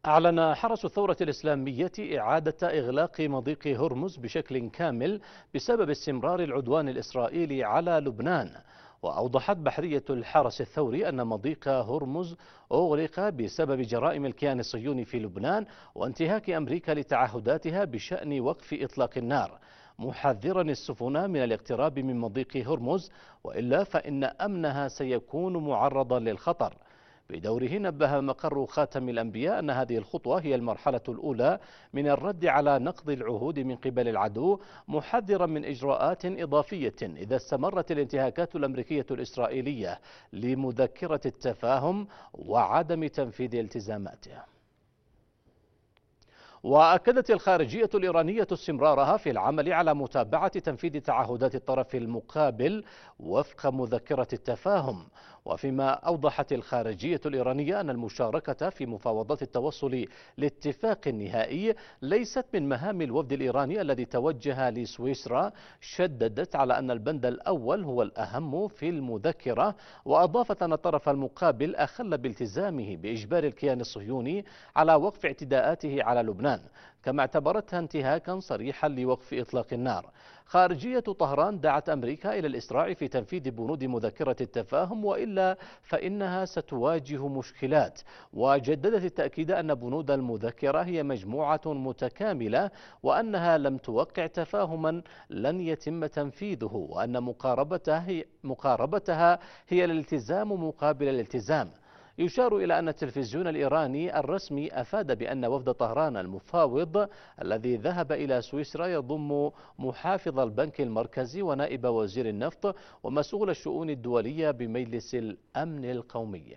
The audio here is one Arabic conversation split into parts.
أعلن حرس الثورة الإسلامية إعادة إغلاق مضيق هرمز بشكل كامل بسبب استمرار العدوان الإسرائيلي على لبنان. وأوضحت بحرية الحرس الثوري أن مضيق هرمز أغلق بسبب جرائم الكيان الصهيوني في لبنان وانتهاك أمريكا لتعهداتها بشأن وقف إطلاق النار، محذرا السفن من الاقتراب من مضيق هرمز وإلا فإن أمنها سيكون معرضا للخطر. بدوره نبه مقر خاتم الأنبياء أن هذه الخطوة هي المرحلة الأولى من الرد على نقض العهود من قبل العدو، محذرا من إجراءات إضافية إذا استمرت الانتهاكات الأمريكية الإسرائيلية لمذكرة التفاهم وعدم تنفيذ التزاماته. وأكدت الخارجية الإيرانية استمرارها في العمل على متابعة تنفيذ تعهدات الطرف المقابل وفق مذكرة التفاهم. وفيما أوضحت الخارجية الإيرانية أن المشاركة في مفاوضات التوصل لاتفاق نهائي ليست من مهام الوفد الإيراني الذي توجه لسويسرا، شددت على أن البند الأول هو الأهم في المذكرة، وأضافت أن الطرف المقابل أخل بالتزامه بإجبار الكيان الصهيوني على وقف اعتداءاته على لبنان، كما اعتبرتها انتهاكا صريحا لوقف إطلاق النار. خارجية طهران دعت أمريكا إلى الإسراع في تنفيذ بنود مذكرة التفاهم وإلا فإنها ستواجه مشكلات، وجددت التأكيد أن بنود المذكرة هي مجموعة متكاملة وأنها لم توقع تفاهما لن يتم تنفيذه، وأن مقاربتها هي الالتزام مقابل الالتزام. يشار إلى أن التلفزيون الإيراني الرسمي أفاد بأن وفد طهران المفاوض الذي ذهب إلى سويسرا يضم محافظ البنك المركزي ونائب وزير النفط ومسؤول الشؤون الدولية بمجلس الأمن القومي.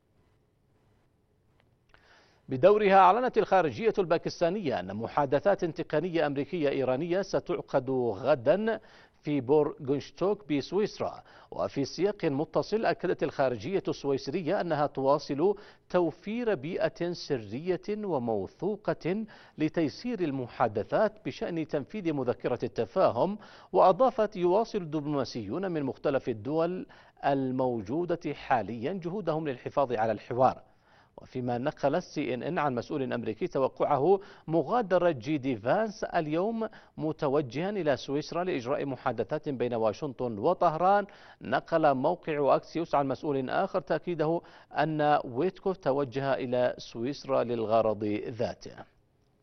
بدورها أعلنت الخارجية الباكستانية أن محادثات تقنية أمريكية إيرانية ستعقد غدا في بورغونشتوك بسويسرا. وفي سياق متصل أكدت الخارجية السويسرية أنها تواصل توفير بيئة سرية وموثوقة لتيسير المحادثات بشأن تنفيذ مذكرة التفاهم، وأضافت يواصل الدبلوماسيون من مختلف الدول الموجودة حاليا جهودهم للحفاظ على الحوار. وفيما نقل CNN عن مسؤول أمريكي توقعه مغادرة جي فانس اليوم متوجها إلى سويسرا لإجراء محادثات بين واشنطن وطهران، نقل موقع أكسيوس عن مسؤول آخر تأكيده أن ويتكوف توجه إلى سويسرا للغرض ذاته.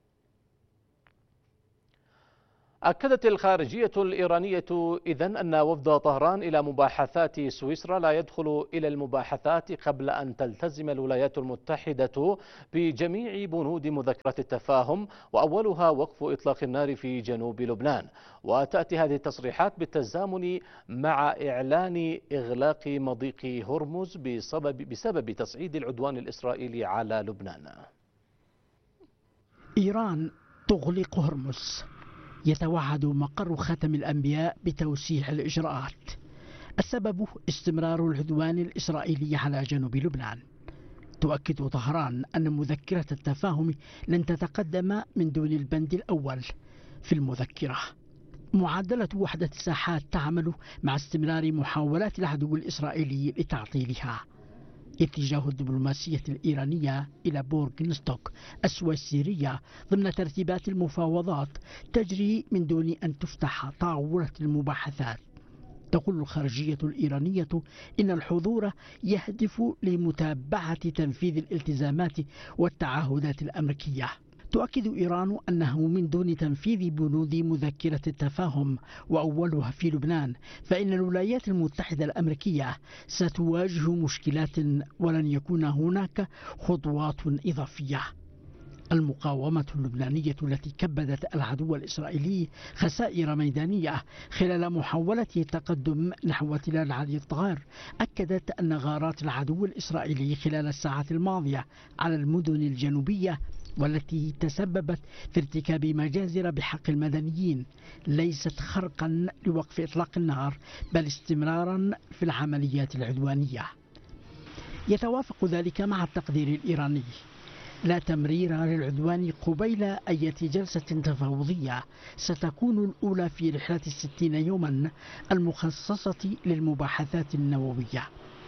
أكدت الخارجية الإيرانية إذن أن وفد طهران إلى مباحثات سويسرا لا يدخل إلى المباحثات قبل أن تلتزم الولايات المتحدة بجميع بنود مذكرة التفاهم، وأولها وقف إطلاق النار في جنوب لبنان. وتأتي هذه التصريحات بالتزامن مع إعلان إغلاق مضيق هرمز بسبب تصعيد العدوان الإسرائيلي على لبنان. إيران تغلق هرمز، يتوعد مقر خاتم الأنبياء بتوسيع الإجراءات. السبب استمرار العدوان الإسرائيلي على جنوب لبنان. تؤكد طهران أن مذكرة التفاهم لن تتقدم من دون البند الأول في المذكرة. معادلة وحدة الساحات تعمل مع استمرار محاولات العدو الإسرائيلي لتعطيلها. اتجاه الدبلوماسية الإيرانية إلى بورغونشتوك السويسرية ضمن ترتيبات المفاوضات تجري من دون أن تفتح طاولة المباحثات. تقول الخارجية الإيرانية إن الحضور يهدف لمتابعة تنفيذ الالتزامات والتعهدات الأمريكية. تؤكد إيران أنه من دون تنفيذ بنود مذكرة التفاهم وأولها في لبنان فإن الولايات المتحدة الأمريكية ستواجه مشكلات ولن يكون هناك خطوات إضافية. المقاومة اللبنانية التي كبدت العدو الإسرائيلي خسائر ميدانية خلال محاولته التقدم نحو تلال عدي الطغار أكدت أن غارات العدو الإسرائيلي خلال الساعات الماضية على المدن الجنوبية والتي تسببت في ارتكاب مجازر بحق المدنيين ليست خرقا لوقف إطلاق النار بل استمرارا في العمليات العدوانية. يتوافق ذلك مع التقدير الإيراني. لا تمرير للعدوان قبيل أي جلسة تفاوضية ستكون الأولى في رحلة 60 يوما المخصصة للمباحثات النووية.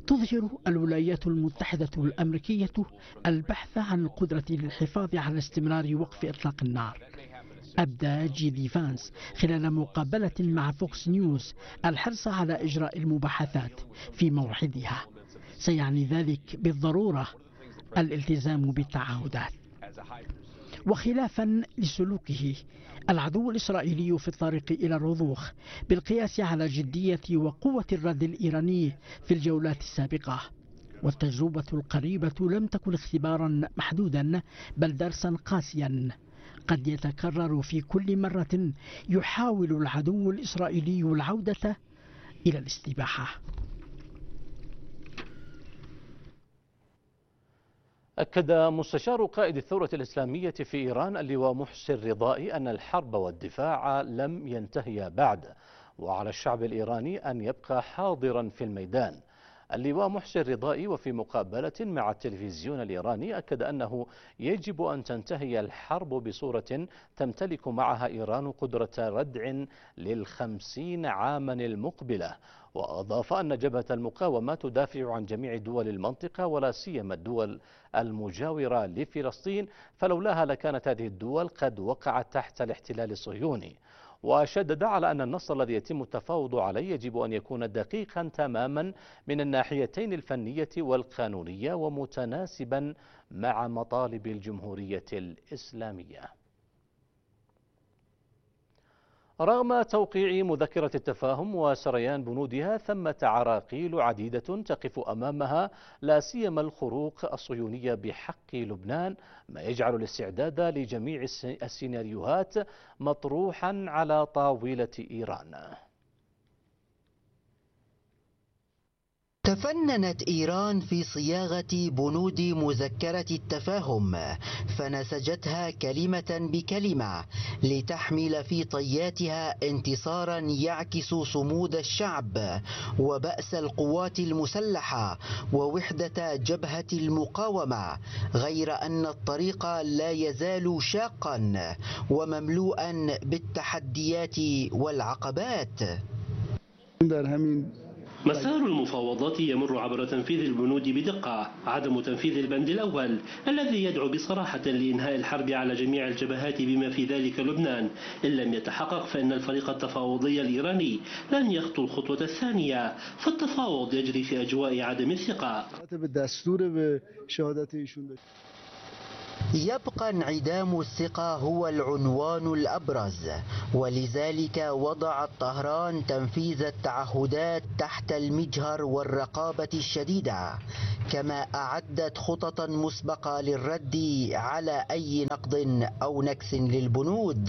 تظهر الولايات المتحدة الأمريكية البحث عن القدرة للحفاظ على استمرار وقف إطلاق النار. أبدى جي فانس خلال مقابلة مع فوكس نيوز الحرص على إجراء المباحثات في موعدها. سيعني ذلك بالضرورة الالتزام بالتعهدات. وخلافا لسلوكه، العدو الإسرائيلي في الطريق إلى الرضوخ بالقياس على جدية وقوة الرد الإيراني في الجولات السابقة. والتجربة القريبة لم تكن اختبارا محدودا بل درسا قاسيا قد يتكرر في كل مرة يحاول العدو الإسرائيلي العودة إلى الاستباحة. أكد مستشار قائد الثورة الإسلامية في إيران اللواء محسن رضائي أن الحرب والدفاع لم ينتهيا بعد، وعلى الشعب الإيراني أن يبقى حاضرا في الميدان. اللواء محسن رضائي وفي مقابلة مع التلفزيون الإيراني أكد أنه يجب أن تنتهي الحرب بصورة تمتلك معها إيران قدرة ردع لل50 عاما المقبلة. وأضاف أن جبهة المقاومة تدافع عن جميع دول المنطقة ولا سيما الدول المجاورة لفلسطين، فلولاها لكانت هذه الدول قد وقعت تحت الاحتلال الصهيوني. وشدد على أن النص الذي يتم التفاوض عليه يجب أن يكون دقيقا تماما من الناحيتين الفنية والقانونية ومتناسبا مع مطالب الجمهورية الإسلامية. رغم توقيع مذكرة التفاهم وسريان بنودها، ثمة عراقيل عديدة تقف أمامها، لا سيما الخروق الصهيونية بحق لبنان، ما يجعل الاستعداد لجميع السيناريوهات مطروحا على طاولة إيران. تفننت إيران في صياغة بنود مذكرة التفاهم، فنسجتها كلمة بكلمة لتحمل في طياتها انتصارا يعكس صمود الشعب وبأس القوات المسلحة ووحدة جبهة المقاومة، غير أن الطريق لا يزال شاقا ومملوءا بالتحديات والعقبات. مسار المفاوضات يمر عبر تنفيذ البنود بدقة. عدم تنفيذ البند الأول الذي يدعو بصراحة لإنهاء الحرب على جميع الجبهات بما في ذلك لبنان إن لم يتحقق، فإن الفريق التفاوضي الإيراني لن يخطو الخطوة الثانية، فالتفاوض يجري في أجواء عدم الثقة. يبقى انعدام الثقة هو العنوان الأبرز، ولذلك وضعت طهران تنفيذ التعهدات تحت المجهر والرقابة الشديدة، كما أعدت خططا مسبقة للرد على أي نقض أو نكث للبنود.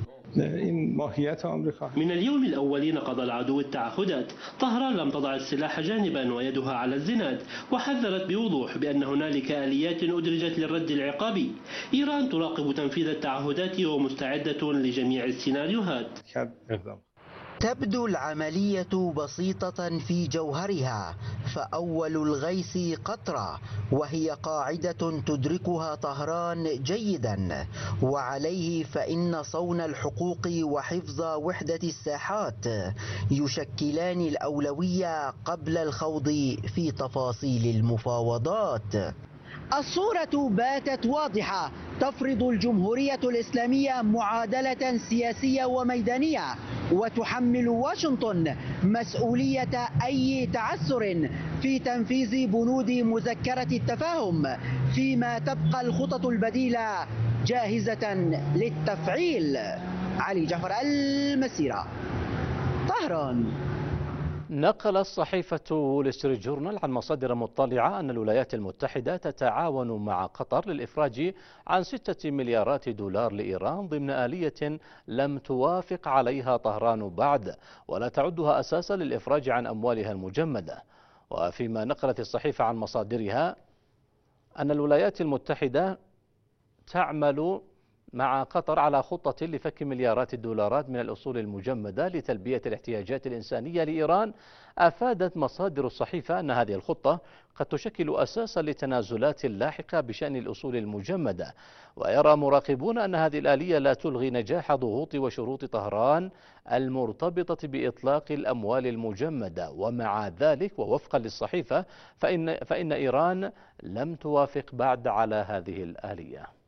من اليوم الأول نقض العدو التعهدات. طهران لم تضع السلاح جانبا ويدها على الزناد، وحذرت بوضوح بأن هنالك آليات أدرجت للرد العقابي. إيران تراقب تنفيذ التعهدات ومستعدة لجميع السيناريوهات. تبدو العملية بسيطة في جوهرها، فأول الغيث قطرة، وهي قاعدة تدركها طهران جيدا، وعليه فإن صون الحقوق وحفظ وحدة الساحات يشكلان الأولوية قبل الخوض في تفاصيل المفاوضات. الصورة باتت واضحة، تفرض الجمهورية الإسلامية معادلة سياسية وميدانية، وتحمل واشنطن مسؤولية أي تعثر في تنفيذ بنود مذكرة التفاهم، فيما تبقى الخطط البديلة جاهزة للتفعيل. علي جعفر، المسيرة، طهران. نقل الصحيفة وول ستريت جورنال عن مصادر مطلعة أن الولايات المتحدة تتعاون مع قطر للإفراج عن 6 مليارات دولار لإيران ضمن آلية لم توافق عليها طهران بعد، ولا تعدها أساسا للإفراج عن أموالها المجمدة. وفيما نقلت الصحيفة عن مصادرها أن الولايات المتحدة تعمل مع قطر على خطة لفك مليارات الدولارات من الأصول المجمدة لتلبية الاحتياجات الإنسانية لإيران، أفادت مصادر الصحيفة أن هذه الخطة قد تشكل أساسا لتنازلات لاحقة بشأن الأصول المجمدة. ويرى مراقبون أن هذه الآلية لا تلغي نجاح ضغوط وشروط طهران المرتبطة بإطلاق الأموال المجمدة. ومع ذلك ووفقا للصحيفة فإن إيران لم توافق بعد على هذه الآلية.